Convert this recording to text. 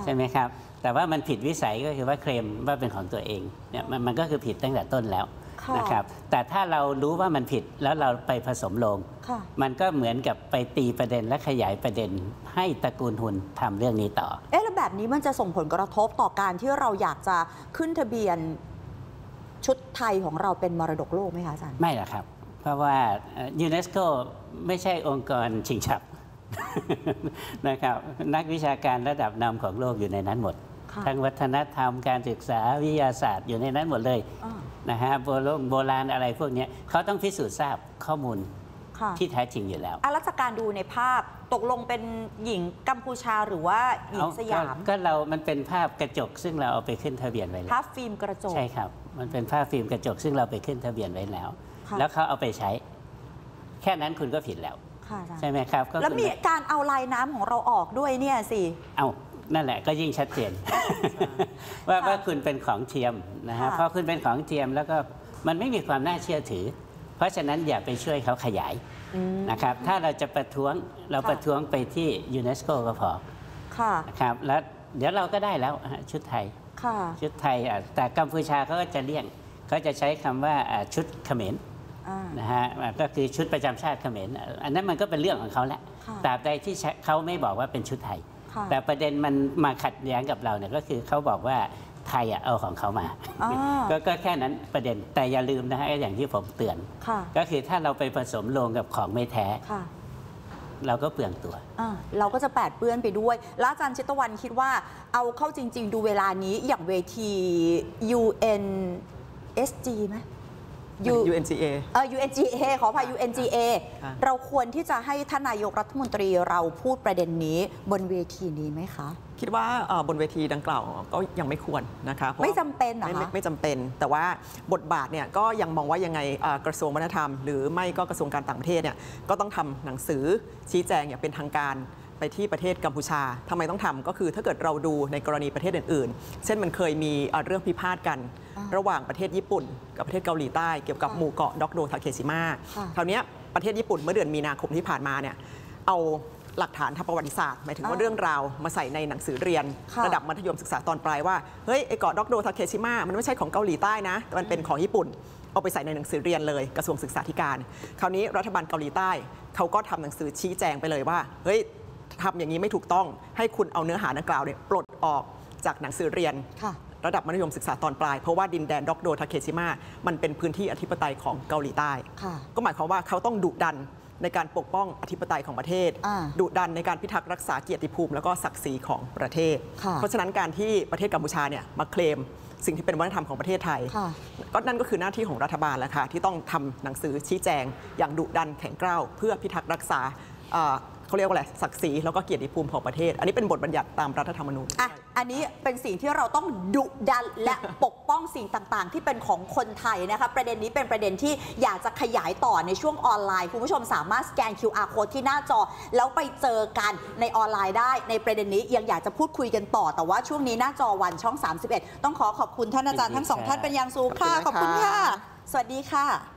ใช่ไหมครับแต่ว่ามันผิดวิสัยก็คือว่าเคลมว่าเป็นของตัวเองเนี่ยมันก็คือผิดตั้งแต่ต้นแล้วนะครับแต่ถ้าเรารู้ว่ามันผิดแล้วเราไปผสมลงมันก็เหมือนกับไปตีประเด็นและขยายประเด็นให้ตระกูลหุนทำเรื่องนี้ต่อแล้วแบบนี้มันจะส่งผลกระทบต่อการที่เราอยากจะขึ้นทะเบียนชุดไทยของเราเป็นมรดกโลกไหมคะอาจารย์ไม่หรอกครับเพราะว่ายูเนสโกไม่ใช่องค์กรชิงฉับนะครับนักวิชาการระดับนำของโลกอยู่ในนั้นหมดทั้งวัฒนธรรมการศึกษาวิทยาศาสตร์อยู่ในนั้นหมดเลยนะฮะโบราณอะไรพวกนี้เขาต้องพิสูจน์ทราบข้อมูลที่แท้จริงอยู่แล้วรัชการดูในภาพตกลงเป็นหญิงกัมพูชาหรือว่าหญิงสยามก็มันเป็นภาพกระจกซึ่งเราเอาไปขึ้นทะเบียนไว้แล้วภาพฟิล์มกระจกใช่ครับมันเป็นภาพฟิล์มกระจกซึ่งเราไปขึ้นทะเบียนไว้แล้วแล้วเขาเอาไปใช้แค่นั้นคุณก็ผิดแล้วใช่ไหมครับแล้วมีการเอาลายน้ำของเราออกด้วยเนี่ยสิเอานั่นแหละก็ยิ่งชัดเจนว่าคุณเป็นของเทียมนะฮะเพราะคุณเป็นของเทียมแล้วก็มันไม่มีความน่าเชื่อถือเพราะฉะนั้นอย่าไปช่วยเขาขยายนะครับถ้าเราจะประท้วงเราประท้วงไปที่ยูเนสโกก็พอนะครับแล้วเดี๋ยวเราก็ได้แล้วชุดไทยชุดไทยแต่กัมพูชาเขาก็จะเลี่ยงเขาจะใช้คำว่าชุดเขมรนะฮะก็คือชุดประจำชาติเขมรอันนั้นมันก็เป็นเรื่องของเขาแหละตราบใดที่เขาไม่บอกว่าเป็นชุดไทยแต่ประเด็นมันมาขัดแย้งกับเราเนี่ยก็คือเขาบอกว่าไทยเอาของเขามาก็แค่นั้นประเด็นแต่อย่าลืมนะฮะอย่างที่ผมเตือนก็คือถ้าเราไปผสมลงกับของไม่แท้เราก็เปลืองตัวเราก็จะแปดเปื้อนไปด้วยแล้วอาจารย์ชิตวรรณคิดว่าเอาเข้าจริงๆดูเวลานี้อย่างเวที UNSG ไหม UNGA UNGA ขออภัย UNGA เราควรที่จะให้ท่านนายกรัฐมนตรีเราพูดประเด็นนี้บนเวทีนี้ไหมคะคิดว่าบนเวทีดังกล่าวก็ยังไม่ควรนะคะไม่จำเป็นเหรอคะไม่จำเป็นแต่ว่าบทบาทเนี่ยก็ยังมองว่ายังไงกระทรวงวัฒนธรรมหรือไม่ก็กระทรวงการต่างประเทศเนี่ยก็ต้องทำหนังสือชี้แจงอย่างเป็นทางการไปที่ประเทศกัมพูชาทำไมต้องทำก็คือถ้าเกิดเราดูในกรณีประเทศอื่นๆเช่นมันเคยมีเรื่องพิพาทกันระหว่างประเทศญี่ปุ่นกับประเทศเกาหลีใต้เกี่ยวกับหมู่เกาะด็อกโดทาเคชิมะคราวนี้ประเทศญี่ปุ่นเมื่อเดือนมีนาคมที่ผ่านมาเนี่ยเอาหลักฐานทางประวัติศาสตร์หมายถึงว่าเรื่องราวมาใส่ในหนังสือเรียนระดับมัธยมศึกษาตอนปลายว่าเฮ้ยไอ้เกาะด็อกโดทาเคชิมะมันไม่ใช่ของเกาหลีใต้นะแต่มันเป็นของญี่ปุ่นเอาไปใส่ในหนังสือเรียนเลยกระทรวงศึกษาธิการคราวนี้รัฐบาลเกาหลีใต้เขาก็ทำหนังสือชี้แจงไปเลยว่าเฮ้ยทำอย่างนี้ไม่ถูกต้องให้คุณเอาเนื้อหาดังกล่าวเนี่ยปลดออกจากหนังสือเรียนระดับมัธยมศึกษาตอนปลายเพราะว่าดินแดนด็อกโดทาเคชิมะมันเป็นพื้นที่อธิปไตยของเกาหลีใต้ก็หมายความว่าเขาต้องดุดันในการปกป้องอธิปไตยของประเทศดุดันในการพิทักษ์รักษาเกียรติภูมิแล้วก็ศักดิ์ศรีของประเทศเพราะฉะนั้นการที่ประเทศกัมพูชาเนี่ยมาเคลมสิ่งที่เป็นวัฒนธรรมของประเทศไทยก็นั่นก็คือหน้าที่ของรัฐบาลแล้วค่ะที่ต้องทำหนังสือชี้แจงอย่างดุดันแข็งกร้าวเพื่อพิทักษ์รักษาเขาเรียกว่าอะไรศักดิ์ศรีแล้วก็เกียรติภูมิของประเทศอันนี้เป็นบทบัญญัติตามรัฐธรรมนูญอันนี้เป็นสิ่งที่เราต้องดุดันและปกป้องสิ่งต่างๆที่เป็นของคนไทยนะคะประเด็นนี้เป็นประเด็นที่อยากจะขยายต่อในช่วงออนไลน์คุณผู้ชมสามารถสแกน QR code ที่หน้าจอแล้วไปเจอกันในออนไลน์ได้ในประเด็นนี้ยังอยากจะพูดคุยกันต่อแต่ว่าช่วงนี้หน้าจอวันช่อง31ต้องขอบคุณท่านอาจารย์ทั้งสองท่านเป็นอย่างสูงค่ะขอบคุณค่ะสวัสดีค่ะ